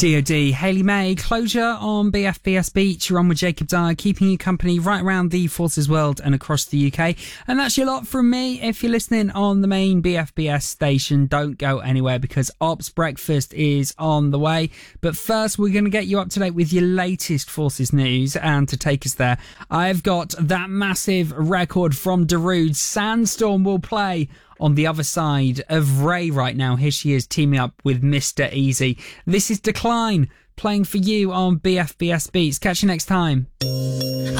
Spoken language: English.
DoD, Hayley May, Closure on BFBS Beach. You're on with Jacob Dyer, keeping you company right around the Forces world and across the UK. And that's your lot from me. If you're listening on the main BFBS station, don't go anywhere because Ops Breakfast is on the way. But first, we're going to get you up to date with your latest Forces news. And to take us there, I've got that massive record from Darude. Sandstorm will play on the other side of Ray right now. Here she is teaming up with Mr. Easy. This is Decline playing for you on BFBS Beats. Catch you next time.